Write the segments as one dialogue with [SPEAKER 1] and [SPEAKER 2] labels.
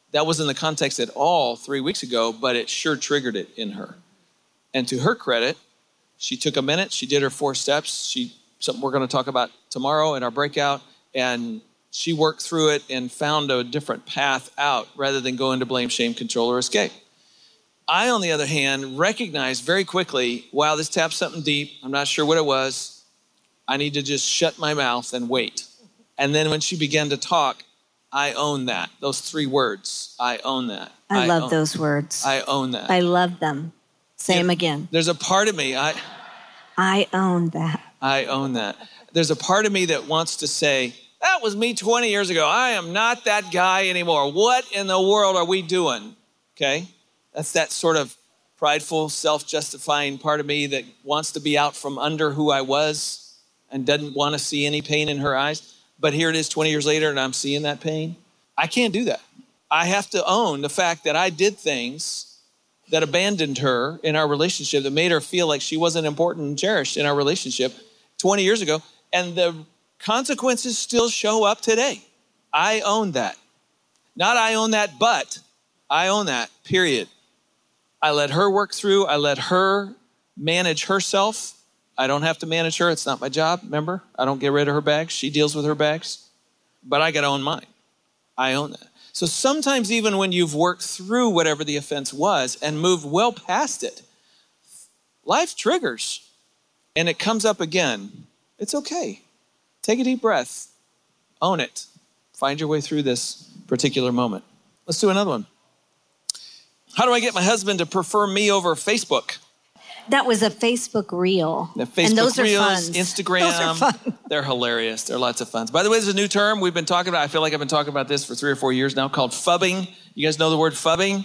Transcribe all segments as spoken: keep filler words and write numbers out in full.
[SPEAKER 1] that wasn't the context at all three weeks ago, but it sure triggered it in her. And to her credit, she took a minute, she did her four steps, she something we're going to talk about tomorrow in our breakout, and she worked through it and found a different path out rather than go into blame, shame, control, or escape. I, on the other hand, recognized very quickly, wow, this tapped something deep. I'm not sure what it was. I need to just shut my mouth and wait. And then when she began to talk, I own that. Those three words, I own that.
[SPEAKER 2] I, I love
[SPEAKER 1] own,
[SPEAKER 2] those words.
[SPEAKER 1] I own that.
[SPEAKER 2] I love them. Say them again.
[SPEAKER 1] There's a part of me, I...
[SPEAKER 2] I own that.
[SPEAKER 1] I own that. There's a part of me that wants to say, that was me twenty years ago. I am not that guy anymore. What in the world are we doing? Okay? That's that sort of prideful, self-justifying part of me that wants to be out from under who I was and doesn't want to see any pain in her eyes. But here it is twenty years later and I'm seeing that pain. I can't do that. I have to own the fact that I did things that abandoned her in our relationship, that made her feel like she wasn't important and cherished in our relationship twenty years ago. And the consequences still show up today. I own that. Not I own that, but I own that, period. I let her work through. I let her manage herself. I don't have to manage her. It's not my job, remember? I don't get rid of her bags. She deals with her bags. But I got to own mine. I own that. So sometimes even when you've worked through whatever the offense was and moved well past it, life triggers and it comes up again. It's okay. Take a deep breath. Own it. Find your way through this particular moment. Let's do another one. How do I get my husband to prefer me over Facebook?
[SPEAKER 2] That was a Facebook reel.
[SPEAKER 1] The Facebook
[SPEAKER 2] and those
[SPEAKER 1] Reels,
[SPEAKER 2] are fun.
[SPEAKER 1] Instagram.
[SPEAKER 2] Those are fun.
[SPEAKER 1] They're hilarious. They're lots of fun. By the way, there's a new term we've been talking about. I feel like I've been talking about this for three or four years now called phubbing. You guys know the word phubbing?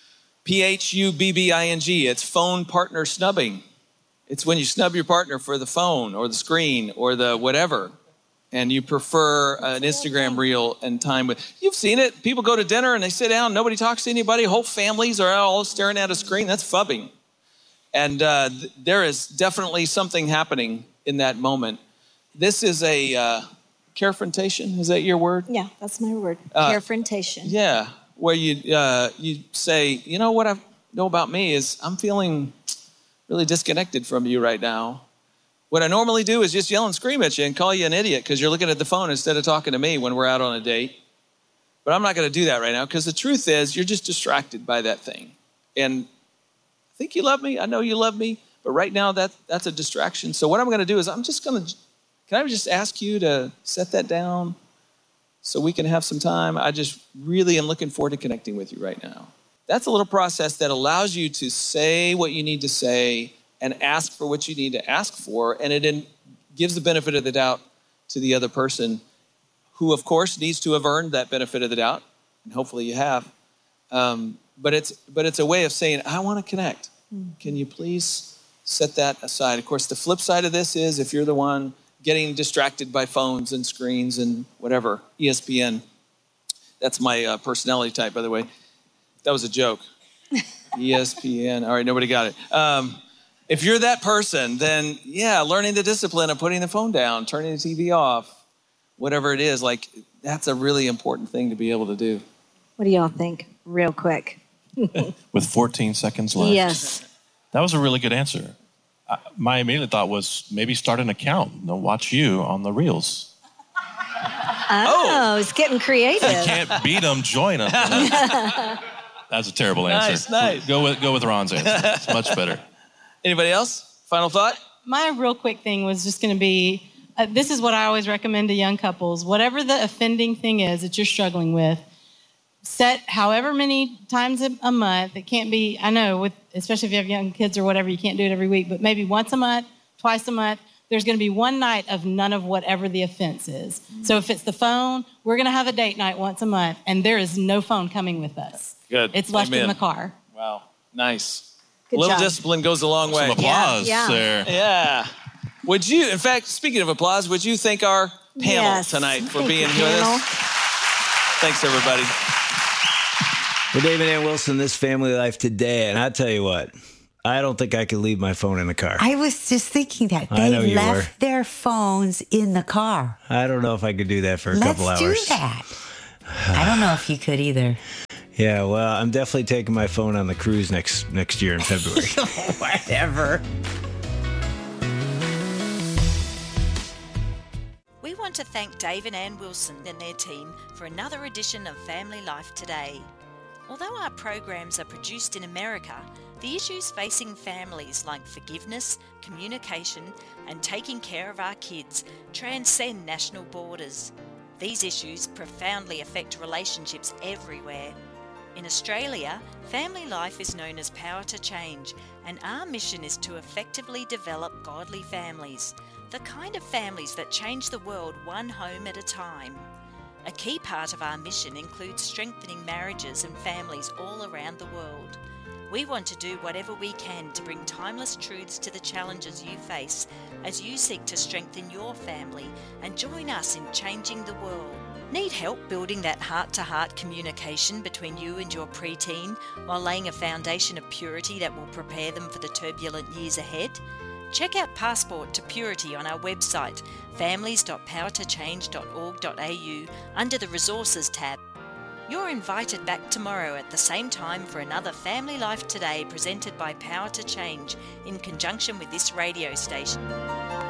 [SPEAKER 1] P H U B B I N G. It's phone partner snubbing. It's when you snub your partner for the phone or the screen or the whatever, and you prefer an Instagram reel and time with. You've seen it. People go to dinner and they sit down. Nobody talks to anybody. Whole families are all staring at a screen. That's phubbing. And uh, th- there is definitely something happening in that moment. This is a uh, carefrontation. Is that your word?
[SPEAKER 2] Yeah, that's my word.
[SPEAKER 1] Uh,
[SPEAKER 2] Carefrontation.
[SPEAKER 1] Yeah, where you uh, you say, you know what I know about me is I'm feeling really disconnected from you right now. What I normally do is just yell and scream at you and call you an idiot because you're looking at the phone instead of talking to me when we're out on a date. But I'm not going to do that right now because the truth is you're just distracted by that thing. And I think you love me. I know you love me. But right now that that's a distraction. So what I'm going to do is I'm just going to, can I just ask you to set that down so we can have some time? I just really am looking forward to connecting with you right now. That's a little process that allows you to say what you need to say and ask for what you need to ask for. And it in, gives the benefit of the doubt to the other person who, of course, needs to have earned that benefit of the doubt. And hopefully you have. Um, but it's but it's a way of saying, I want to connect. Can you please set that aside? Of course, the flip side of this is if you're the one getting distracted by phones and screens and whatever, E S P N. That's my uh, personality type, by the way. That was a joke. E S P N. All right, nobody got it. Um, if you're that person, then yeah, learning the discipline of putting the phone down, turning the T V off, whatever it is, like that's a really important thing to be able to do.
[SPEAKER 2] What do y'all think? Real quick.
[SPEAKER 3] With fourteen seconds left.
[SPEAKER 2] Yes.
[SPEAKER 3] That was a really good answer. I, my immediate thought was maybe start an account. They'll watch you on the reels.
[SPEAKER 2] Oh, oh. It's getting creative.
[SPEAKER 3] You can't beat them, join them. That's a terrible answer.
[SPEAKER 1] Nice, nice.
[SPEAKER 3] Go with go with Ron's answer. It's much better.
[SPEAKER 1] Anybody else? Final thought?
[SPEAKER 4] My real quick thing was just going to be, uh, this is what I always recommend to young couples. Whatever the offending thing is that you're struggling with, set however many times a, a month. It can't be, I know, with especially if you have young kids or whatever, you can't do it every week, but maybe once a month, twice a month. There's going to be one night of none of whatever the offense is. Mm-hmm. So if it's the phone, we're going to have a date night once a month, and there is no phone coming with us.
[SPEAKER 1] Good.
[SPEAKER 4] It's left
[SPEAKER 1] Amen.
[SPEAKER 4] in the car.
[SPEAKER 1] Wow. Nice.
[SPEAKER 2] Good
[SPEAKER 1] a little
[SPEAKER 2] job.
[SPEAKER 1] discipline goes a long way.
[SPEAKER 3] Some applause
[SPEAKER 2] Yeah, yeah.
[SPEAKER 3] there.
[SPEAKER 1] Yeah. Would you, in fact, speaking of applause, would you thank our panel
[SPEAKER 2] Yes.
[SPEAKER 1] tonight for
[SPEAKER 2] Thank
[SPEAKER 1] being
[SPEAKER 2] you,
[SPEAKER 1] here with
[SPEAKER 2] panel.
[SPEAKER 1] us? Thanks, everybody.
[SPEAKER 5] Well, David Ann Wilson, This Family Life Today, and I tell you what, I don't think I could leave my phone in the car.
[SPEAKER 6] I was just thinking that.
[SPEAKER 5] I
[SPEAKER 6] They
[SPEAKER 5] know you
[SPEAKER 6] left
[SPEAKER 5] were.
[SPEAKER 6] their phones in the car.
[SPEAKER 5] I don't know if I could do that for a
[SPEAKER 6] Let's
[SPEAKER 5] couple hours.
[SPEAKER 6] do that. I don't know if you could either.
[SPEAKER 5] Yeah, well, I'm definitely taking my phone on the cruise next next year in February.
[SPEAKER 6] Whatever.
[SPEAKER 7] We want to thank Dave and Ann Wilson and their team for another edition of Family Life Today. Although our programs are produced in America, the issues facing families like forgiveness, communication, and taking care of our kids transcend national borders. These issues profoundly affect relationships everywhere. In Australia, Family Life is known as Power to Change, and our mission is to effectively develop godly families, the kind of families that change the world one home at a time. A key part of our mission includes strengthening marriages and families all around the world. We want to do whatever we can to bring timeless truths to the challenges you face as you seek to strengthen your family and join us in changing the world. Need help building that heart-to-heart communication between you and your preteen while laying a foundation of purity that will prepare them for the turbulent years ahead? Check out Passport to Purity on our website, families dot power to change dot org dot a u, under the Resources tab. You're invited back tomorrow at the same time for another Family Life Today presented by Power to Change in conjunction with this radio station.